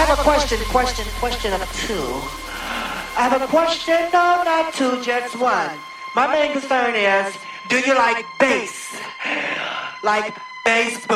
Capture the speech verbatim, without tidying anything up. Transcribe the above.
have a question, question, question of two. I have a question, no, not two, just one. My main concern is, do you like bass? Like bass?